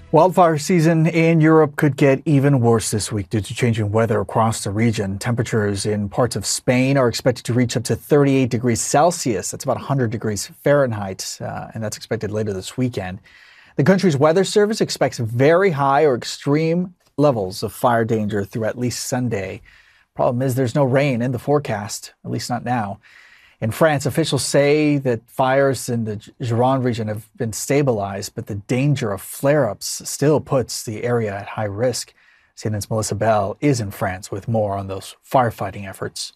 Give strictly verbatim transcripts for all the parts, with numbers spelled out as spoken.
Wildfire season in Europe could get even worse this week due to changing weather across the region. Temperatures in parts of Spain are expected to reach up to thirty-eight degrees Celsius. That's about one hundred degrees Fahrenheit, uh, and that's expected later this weekend. The country's weather service expects very high or extreme levels of fire danger through at least Sunday. Problem is there's no rain in the forecast, at least not now. In France, officials say that fires in the Gironde region have been stabilized, but the danger of flare-ups still puts the area at high risk. C N N's Melissa Bell is in France with more on those firefighting efforts.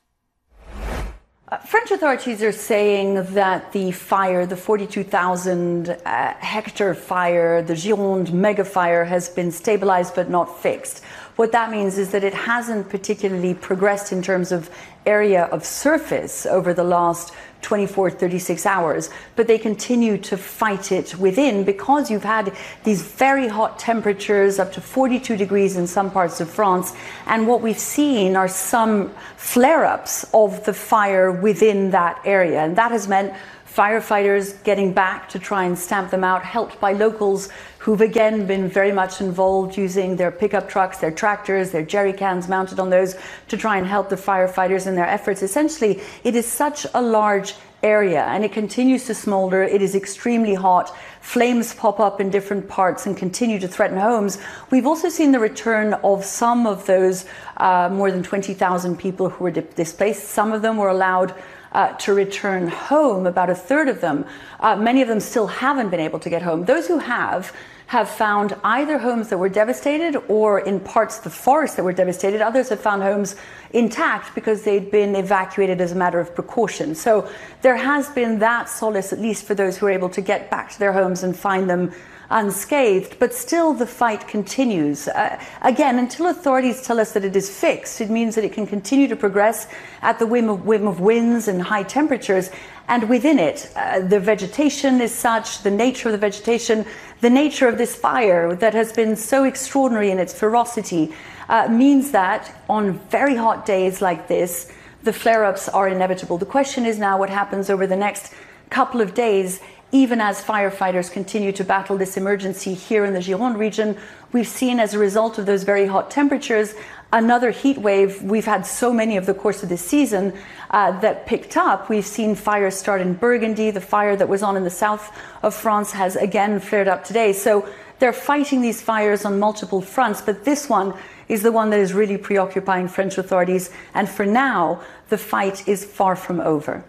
Uh, French authorities are saying that the fire, the forty-two thousand uh, hectare fire, the Gironde mega fire, has been stabilized but not fixed. What that means is that it hasn't particularly progressed in terms of area of surface over the last twenty-four, thirty-six hours, but they continue to fight it within because you've had these very hot temperatures, up to forty-two degrees in some parts of France. And what we've seen are some flare-ups of the fire within that area. And that has meant firefighters getting back to try and stamp them out, helped by locals who've again been very much involved using their pickup trucks, their tractors, their jerry cans mounted on those to try and help the firefighters in their efforts. Essentially, it is such a large area and it continues to smolder. It is extremely hot. Flames pop up in different parts and continue to threaten homes. We've also seen the return of some of those uh, more than twenty thousand people who were di- displaced. Some of them were allowed Uh, to return home, about a third of them. Uh, many of them still haven't been able to get home. Those who have, have found either homes that were devastated or in parts of the forest that were devastated. Others have found homes intact because they'd been evacuated as a matter of precaution. So there has been that solace, at least for those who are able to get back to their homes and find them unscathed, but still the fight continues. Uh, again, until authorities tell us that it is fixed, it means that it can continue to progress at the whim of, whim of winds and high temperatures. And within it, uh, the vegetation is such, the nature of the vegetation, the nature of this fire that has been so extraordinary in its ferocity, uh, means that on very hot days like this, the flare-ups are inevitable. The question is now what happens over the next couple of days. Even as firefighters continue to battle this emergency here in the Gironde region, we've seen as a result of those very hot temperatures, another heat wave. We've had so many of the course of this season uh, that picked up. We've seen fires start in Burgundy. The fire that was on in the south of France has again flared up today. So they're fighting these fires on multiple fronts, but this one is the one that is really preoccupying French authorities. And for now, the fight is far from over.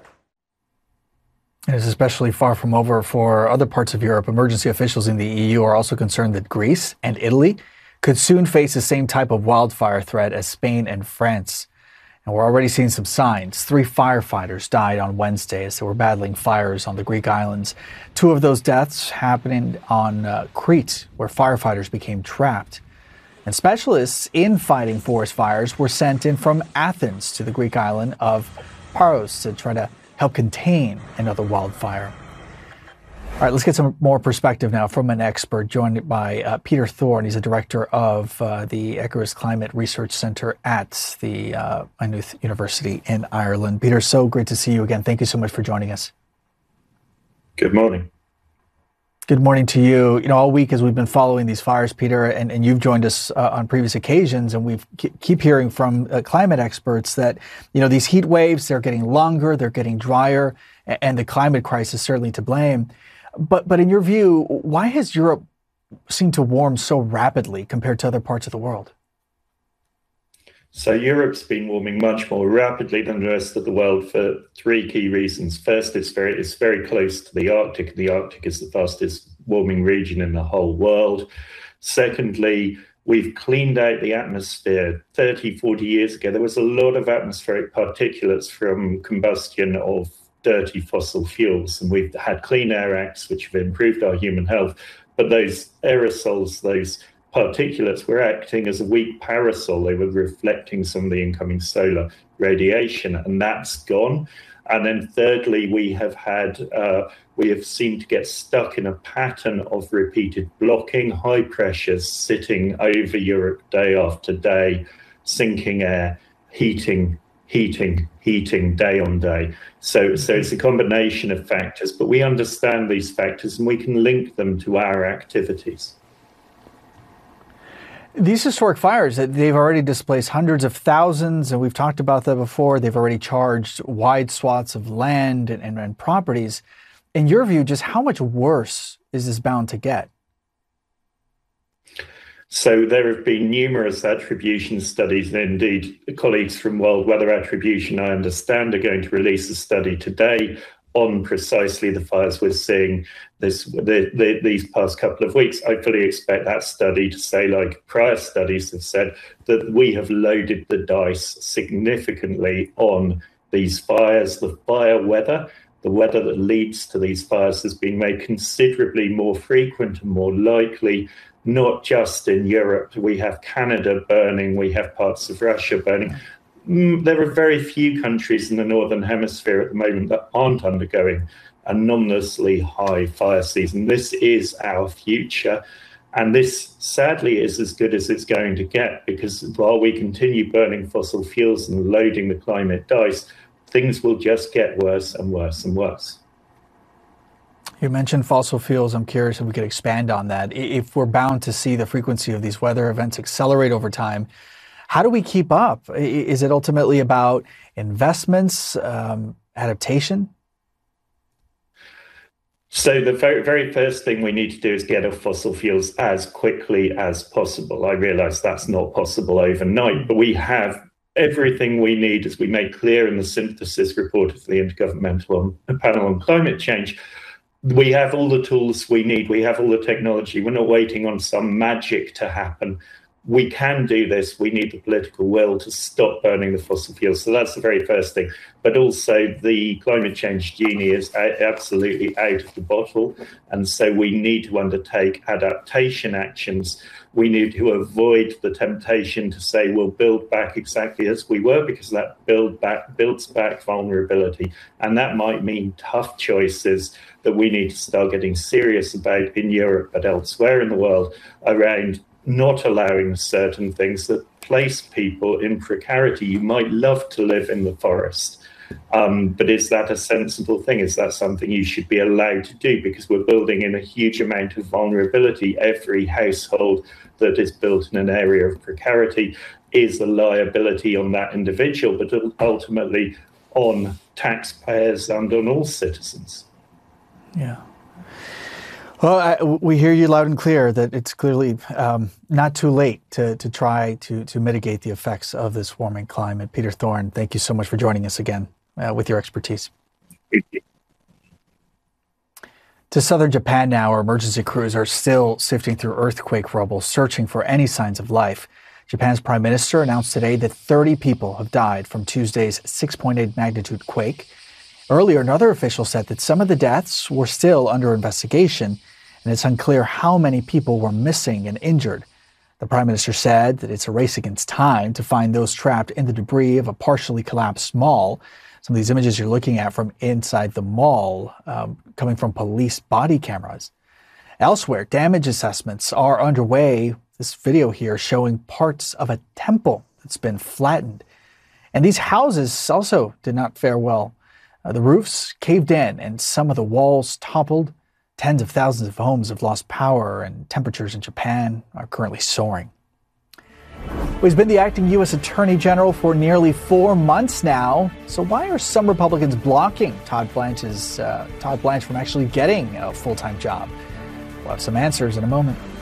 It is especially far from over for other parts of Europe. Emergency officials in the E U are also concerned that Greece and Italy could soon face the same type of wildfire threat as Spain and France. And we're already seeing some signs. Three firefighters died on Wednesday as they were battling fires on the Greek islands. Two of those deaths happening on uh, Crete, where firefighters became trapped. And specialists in fighting forest fires were sent in from Athens to the Greek island of Paros to try to help contain another wildfire. All right, let's get some more perspective now from an expert joined by uh, Peter Thorne. He's a director of uh, the Ecorus Climate Research Centre at the uh, Maynooth University in Ireland. Peter, so great to see you again. Thank you so much for joining us. Good morning. Good morning to you. You know, all week as we've been following these fires, Peter, and, and you've joined us uh, on previous occasions, and we keep hearing from uh, climate experts that, you know, these heat waves, they're getting longer, they're getting drier, and the climate crisis certainly to blame. But, but in your view, why has Europe seemed to warm so rapidly compared to other parts of the world? So Europe's been warming much more rapidly than the rest of the world for three key reasons. First, it's very, it's very close to the Arctic. The Arctic is the fastest warming region in the whole world. Secondly, we've cleaned out the atmosphere. thirty, forty years ago, there was a lot of atmospheric particulates from combustion of dirty fossil fuels. And we've had Clean Air Acts, which have improved our human health. But those aerosols, those particulates were acting as a weak parasol. They were reflecting some of the incoming solar radiation, and that's gone. And then thirdly, we have had, uh, we have seemed to get stuck in a pattern of repeated blocking, high pressures sitting over Europe day after day, sinking air, heating, heating, heating day on day. So, so it's a combination of factors, but we understand these factors and we can link them to our activities. These historic fires, they've already displaced hundreds of thousands, and we've talked about that before. They've already charged wide swaths of land and, and, and properties. In your view, just how much worse is this bound to get? So there have been numerous attribution studies, and indeed colleagues from World Weather Attribution, I understand, are going to release a study today on precisely the fires we're seeing this the, the, these past couple of weeks. I fully expect that study to say, like prior studies have said, that we have loaded the dice significantly on these fires. The fire weather, the weather that leads to these fires, has been made considerably more frequent and more likely, not just in Europe. We have Canada burning, we have parts of Russia burning. There are very few countries in the Northern Hemisphere at the moment that aren't undergoing an anomalously high fire season. This is our future. And this, sadly, is as good as it's going to get, because while we continue burning fossil fuels and loading the climate dice, things will just get worse and worse and worse. You mentioned fossil fuels. I'm curious if we could expand on that. If we're bound to see the frequency of these weather events accelerate over time, how do we keep up? Is it ultimately about investments, um, adaptation? So the very, very first thing we need to do is get off fossil fuels as quickly as possible. I realize that's not possible overnight, but we have everything we need, as we made clear in the synthesis report of the Intergovernmental Panel on Climate Change. We have all the tools we need. We have all the technology. We're not waiting on some magic to happen. We can do this. We need the political will to stop burning the fossil fuels. So that's the very first thing. But also the climate change genie is absolutely out of the bottle. And so we need to undertake adaptation actions. We need to avoid the temptation to say we'll build back exactly as we were, because that build back builds back vulnerability. And that might mean tough choices that we need to start getting serious about in Europe, but elsewhere in the world, around not allowing certain things that place people in precarity. You might love to live in the forest, um, but is that a sensible thing? Is that something you should be allowed to do? Because we're building in a huge amount of vulnerability. Every household that is built in an area of precarity is a liability on that individual, but ultimately on taxpayers and on all citizens. Yeah. Well, I, we hear you loud and clear that it's clearly um, not too late to, to try to, to mitigate the effects of this warming climate. Peter Thorne, thank you so much for joining us again uh, with your expertise. Thank you. To southern Japan now, where emergency crews are still sifting through earthquake rubble, searching for any signs of life. Japan's prime minister announced today that thirty people have died from Tuesday's six point eight magnitude quake. Earlier, another official said that some of the deaths were still under investigation, and it's unclear how many people were missing and injured. The prime minister said that it's a race against time to find those trapped in the debris of a partially collapsed mall. Some of these images you're looking at from inside the mall, um, coming from police body cameras. Elsewhere, damage assessments are underway. This video here showing parts of a temple that's been flattened. And these houses also did not fare well. Uh, the roofs caved in and some of the walls toppled. Tens of thousands of homes have lost power, and temperatures in Japan are currently soaring. Well, he's been the acting U S Attorney General for nearly four months now. So why are some Republicans blocking Todd Blanche's uh, Todd Blanche from actually getting a full-time job? We'll have some answers in a moment.